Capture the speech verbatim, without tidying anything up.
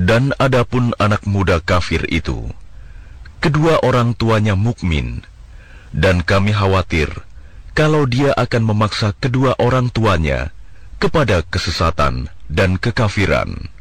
Dan adapun anak muda kafir itu, kedua orang tuanya mukmin, dan kami khawatir kalau dia akan memaksa kedua orang tuanya kepada kesesatan dan kekafiran.